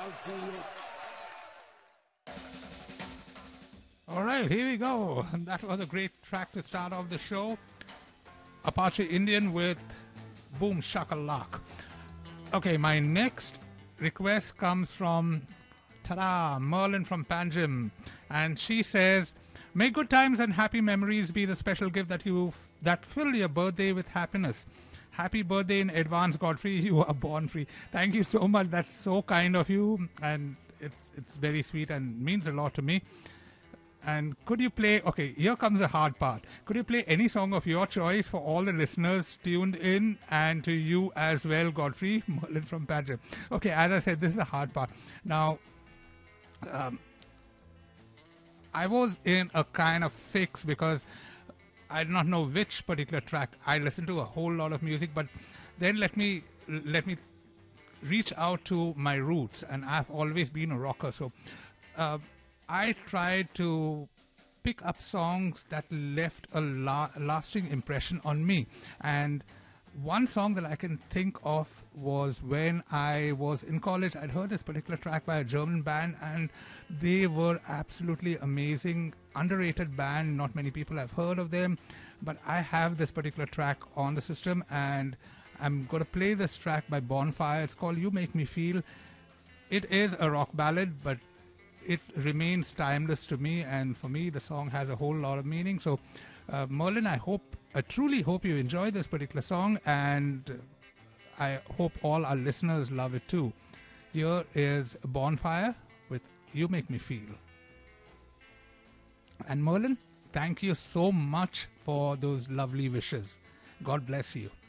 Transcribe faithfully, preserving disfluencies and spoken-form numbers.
All right, here we go. That was a great track to start off the show. Apache Indian with Boom Shakalak. Okay, my next request comes from ta-da, Merlin from Panjim, and she says, "May good times and happy memories be the special gift that you that fill your birthday with happiness. Happy birthday in advance, Godfrey. You are born free." Thank you so much. That's so kind of you, and it's it's very sweet and means a lot to me. And could you play, okay, here comes the hard part. Could you play any song of your choice for all the listeners tuned in, and to you as well, Godfrey, Merlin from Panjim? Okay, as I said, this is the hard part. Now, um, I was in a kind of fix because I did not know which particular track. I listened to a whole lot of music, but then let me let me reach out to my roots, and I've always been a rocker. So uh, I tried to pick up songs that left a la- lasting impression on me. And one song that I can think of was when I was in college. I'd heard this particular track by a German band, and they were absolutely amazing, underrated band. Not many people have heard of them, but I have this particular track on the system, and I'm going to play this track by Bonfire. It's called You Make Me Feel. It is a rock ballad, but it remains timeless to me, and for me the song has a whole lot of meaning. So uh, Merlin, I hope I truly hope you enjoy this particular song, and I hope all our listeners love it too. Here is Bonfire with You Make Me Feel. And Merlin, thank you so much for those lovely wishes. God bless you.